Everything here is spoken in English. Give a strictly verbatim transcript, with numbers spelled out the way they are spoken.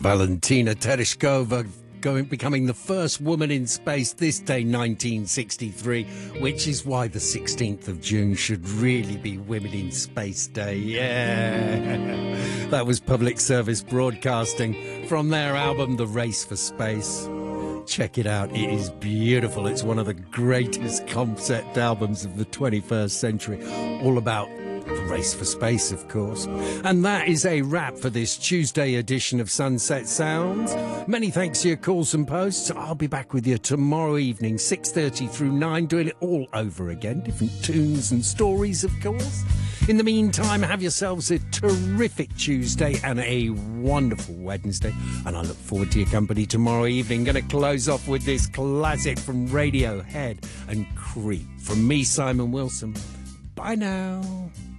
Valentina Tereshkova going, becoming the first woman in space this day, nineteen sixty-three, which is why the sixteenth of June should really be Women in Space Day. Yeah. That was Public Service Broadcasting from their album, The Race for Space. Check it out. It is beautiful. It's one of the greatest concept albums of the twenty-first century. All about the race for space, of course. And that is a wrap for this Tuesday edition of Sunset Sounds. Many thanks to your calls and posts. I'll be back with you tomorrow evening, six thirty through nine, doing it all over again. Different tunes and stories, of course. In the meantime, have yourselves a terrific Tuesday and a wonderful Wednesday. And I look forward to your company tomorrow evening. Going to close off with this classic from Radiohead and Creep. From me, Simon Wilson. Bye now.